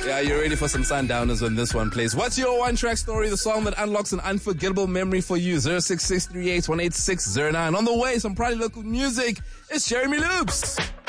Yeah, you're ready for some Sundowners when this one plays. What's your one-track story, the song that unlocks an unforgettable memory for you? 06638188609. On the way, some probably local music. It's Jeremy Loops.